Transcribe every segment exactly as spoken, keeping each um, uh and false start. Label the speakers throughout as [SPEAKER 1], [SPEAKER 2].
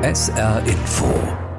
[SPEAKER 1] S R Info.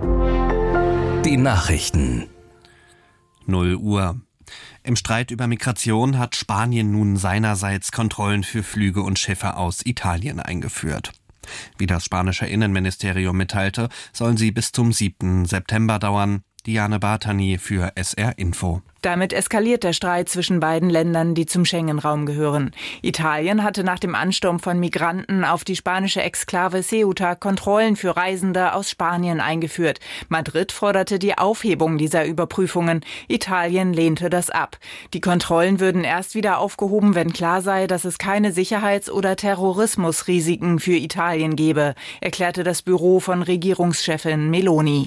[SPEAKER 1] Die Nachrichten.
[SPEAKER 2] null Uhr. Im Streit über Migration hat Spanien nun seinerseits Kontrollen für Flüge und Schiffe aus Italien eingeführt. Wie das spanische Innenministerium mitteilte, sollen sie bis zum siebten September dauern. Diane Bartani für S R Info.
[SPEAKER 3] Damit eskaliert der Streit zwischen beiden Ländern, die zum Schengen-Raum gehören. Italien hatte nach dem Ansturm von Migranten auf die spanische Exklave Ceuta Kontrollen für Reisende aus Spanien eingeführt. Madrid forderte die Aufhebung dieser Überprüfungen. Italien lehnte das ab. Die Kontrollen würden erst wieder aufgehoben, wenn klar sei, dass es keine Sicherheits- oder Terrorismusrisiken für Italien gebe, erklärte das Büro von Regierungschefin Meloni.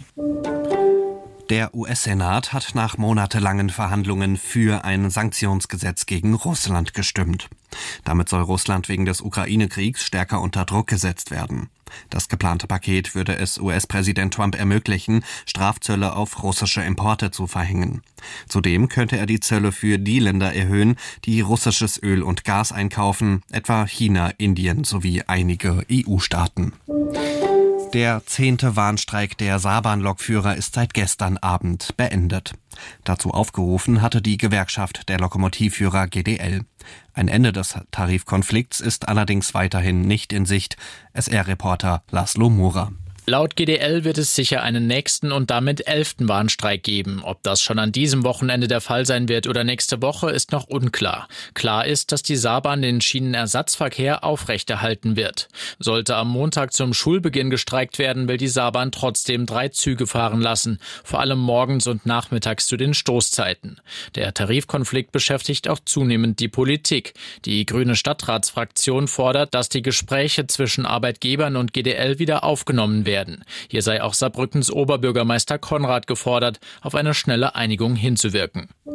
[SPEAKER 2] Der U S-Senat hat nach monatelangen Verhandlungen für ein Sanktionsgesetz gegen Russland gestimmt. Damit soll Russland wegen des Ukraine-Kriegs stärker unter Druck gesetzt werden. Das geplante Paket würde es U S-Präsident Trump ermöglichen, Strafzölle auf russische Importe zu verhängen. Zudem könnte er die Zölle für die Länder erhöhen, die russisches Öl und Gas einkaufen, etwa China, Indien sowie einige E U-Staaten. Der zehnte Warnstreik der Saarbahnlokführer ist seit gestern Abend beendet. Dazu aufgerufen hatte die Gewerkschaft der Lokomotivführer G D L. Ein Ende des Tarifkonflikts ist allerdings weiterhin nicht in Sicht. S R-Reporter Laszlo Mura.
[SPEAKER 4] Laut G D L wird es sicher einen nächsten und damit elften Warnstreik geben. Ob das schon an diesem Wochenende der Fall sein wird oder nächste Woche, ist noch unklar. Klar ist, dass die Saarbahn den Schienenersatzverkehr aufrechterhalten wird. Sollte am Montag zum Schulbeginn gestreikt werden, will die Saarbahn trotzdem drei Züge fahren lassen, vor allem morgens und nachmittags zu den Stoßzeiten. Der Tarifkonflikt beschäftigt auch zunehmend die Politik. Die grüne Stadtratsfraktion fordert, dass die Gespräche zwischen Arbeitgebern und G D L wieder aufgenommen werden. Werden. Hier sei auch Saarbrückens Oberbürgermeister Konrad gefordert, auf eine schnelle Einigung hinzuwirken.